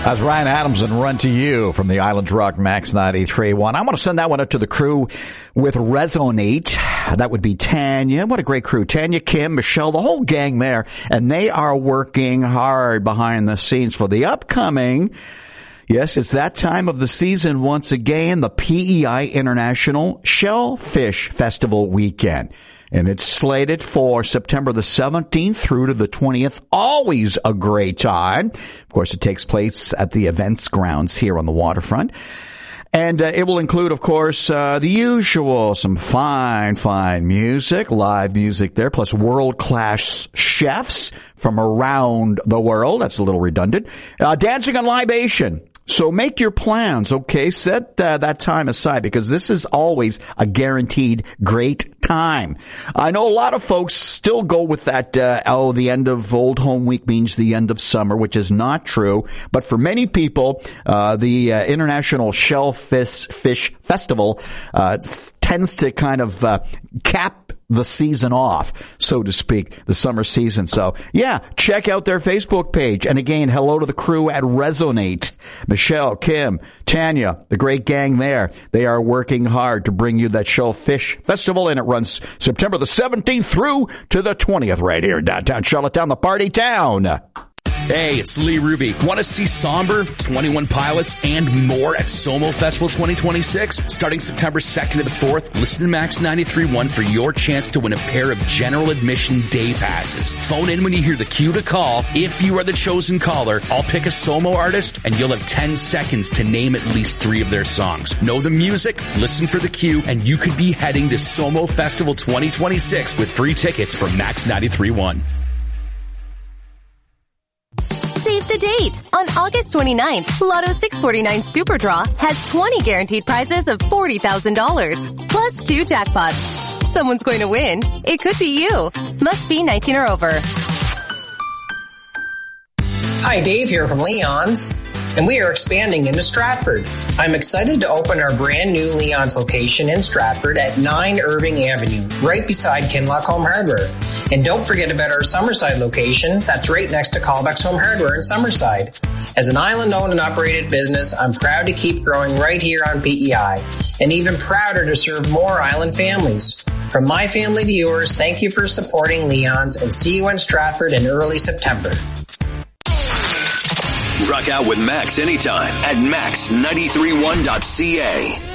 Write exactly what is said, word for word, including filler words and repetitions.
That's Ryan Adams and Run to You from the Islands Rock Max ninety-three point one. I'm going to send that one up to the crew with Resonate. That would be Tanya. What a great crew. Tanya, Kim, Michelle, the whole gang there. And they are working hard behind the scenes for the upcoming, yes, it's that time of the season once again, the P E I International Shellfish Festival weekend. And it's slated for September the seventeenth through to the twentieth. Always a great time. Of course, it takes place at the events grounds here on the waterfront. And uh, it will include, of course, uh, the usual, some fine, fine music, live music there, plus world-class chefs from around the world. That's a little redundant. Uh, dancing and libation. So make your plans, okay? Set uh, that time aside because this is always a guaranteed great time. I know a lot of folks still go with that, uh, oh, the end of Old Home Week means the end of summer, which is not true. But for many people, uh, the uh, International Shellfish Fish Festival uh, tends to kind of uh, cap the season off, so to speak, the summer season. So, yeah, check out their Facebook page. And again, hello to the crew at Resonate. Michelle, Kim, Tanya, the great gang there. They are working hard to bring you that Shellfish Festival, and it runs September the seventeenth through to the twentieth right here in downtown Charlottetown, the party town. Hey, it's Lee Ruby. Want to see Somber, twenty-one Pilots, and more at Somo Festival twenty twenty-six? Starting September second to the fourth, listen to Max ninety-three point one for your chance to win a pair of general admission day passes. Phone in when you hear the cue to call. If you are the chosen caller, I'll pick a Somo artist, and you'll have ten seconds to name at least three of their songs. Know the music, listen for the cue, and you could be heading to Somo Festival twenty twenty-six with free tickets from Max ninety-three point one. Save the date. On August twenty-ninth, Lotto six forty-nine Super Draw has twenty guaranteed prizes of forty thousand dollars, plus two jackpots. Someone's going to win. It could be you. Must be nineteen or over. Hi, Dave here from Leon's, and we are expanding into Stratford. I'm excited to open our brand new Leon's location in Stratford at nine Irving Avenue, right beside Kinlock Home Hardware. And don't forget about our Summerside location that's right next to Callbacks Home Hardware in Summerside. As an island-owned and operated business, I'm proud to keep growing right here on P E I, and even prouder to serve more island families. From my family to yours, thank you for supporting Leon's, and see you in Stratford in early September. Rock out with Max anytime at max nine three one dot c a.